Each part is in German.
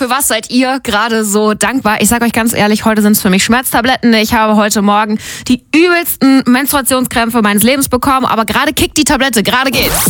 für was seid ihr gerade so dankbar? Ich sag euch ganz ehrlich, heute sind es für mich Schmerztabletten. Ich habe heute Morgen die übelsten Menstruationskrämpfe meines Lebens bekommen, aber gerade kickt die Tablette, gerade geht's.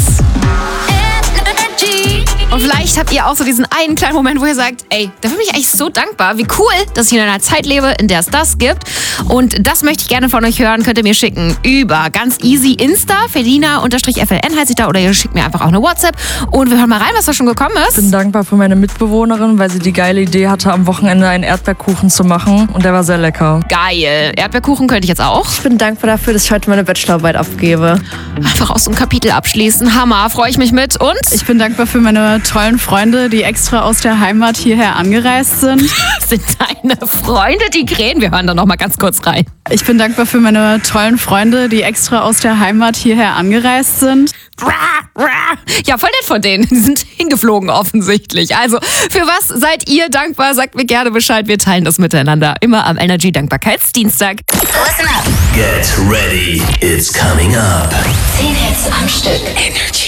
Und vielleicht habt ihr auch so diesen einen kleinen Moment, wo ihr sagt, ey, dafür bin ich eigentlich so dankbar. Wie cool, dass ich in einer Zeit lebe, in der es das gibt. Und das möchte ich gerne von euch hören. Könnt ihr mir schicken über ganz easy Insta, Felina_FLN heißt ich da. Oder ihr schickt mir einfach auch eine WhatsApp. Und wir hören mal rein, was da schon gekommen ist. Ich bin dankbar für meine Mitbewohnerin, weil sie die geile Idee hatte, am Wochenende einen Erdbeerkuchen zu machen. Und der war sehr lecker. Geil. Erdbeerkuchen könnte ich jetzt auch. Ich bin dankbar dafür, dass ich heute meine Bachelorarbeit abgebe. Einfach aus so einem Kapitel abschließen. Hammer, freue ich mich mit. Und? Ich bin dankbar für meine tollen Freunde, die extra aus der Heimat hierher angereist sind. Sind deine Freunde die Krähen? Wir hören da noch mal ganz kurz rein. Ich bin dankbar für meine tollen Freunde, die extra aus der Heimat hierher angereist sind. Ja, voll nett von denen. Die sind hingeflogen offensichtlich. Also, für was seid ihr dankbar? Sagt mir gerne Bescheid. Wir teilen das miteinander. Immer am Energy Dankbarkeitsdienstag. Listen up. Get ready, it's coming up. 10 Hits am Stück. Energy.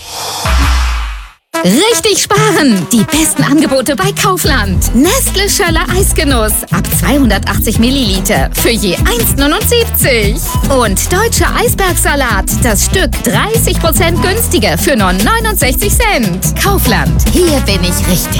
Richtig sparen! Die besten Angebote bei Kaufland. Nestle Schöller Eisgenuss ab 280 Milliliter für je 1,79. Und Deutscher Eisbergsalat, das Stück 30% günstiger für nur 69 Cent. Kaufland, hier bin ich richtig.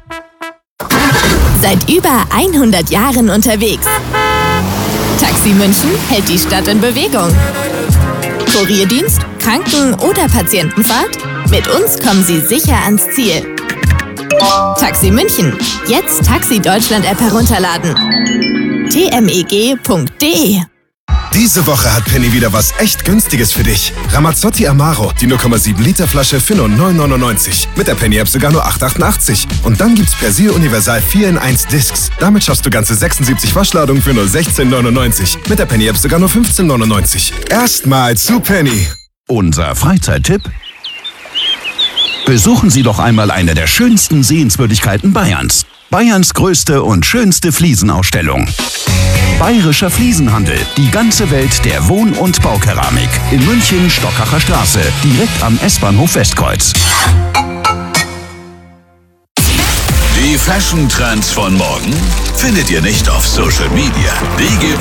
Seit über 100 Jahren unterwegs. Taxi München hält die Stadt in Bewegung. Kurierdienst, Kranken- oder Patientenfahrt? Mit uns kommen Sie sicher ans Ziel. Taxi München. Jetzt Taxi Deutschland App herunterladen. tmeg.de. Diese Woche hat Penny wieder was echt Günstiges für dich. Ramazzotti Amaro, die 0,7 Liter Flasche für nur 9,99. Mit der Penny App sogar nur 8,88. Und dann gibt's Persil Universal 4 in 1 Discs. Damit schaffst du ganze 76 Waschladungen für nur 16,99. Mit der Penny App sogar nur 15,99. Erstmal zu Penny. Unser Freizeittipp? Besuchen Sie doch einmal eine der schönsten Sehenswürdigkeiten Bayerns. Bayerns größte und schönste Fliesenausstellung. Bayerischer Fliesenhandel. Die ganze Welt der Wohn- und Baukeramik. In München, Stockacher Straße. Direkt am S-Bahnhof Westkreuz. Die Fashion-Trends von morgen findet ihr nicht auf Social Media. Die